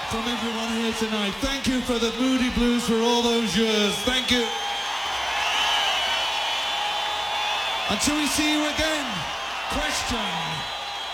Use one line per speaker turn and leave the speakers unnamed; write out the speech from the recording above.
from everyone here tonight. Thank you for the Moody Blues for all those years. Thank you. Until we see you again, question.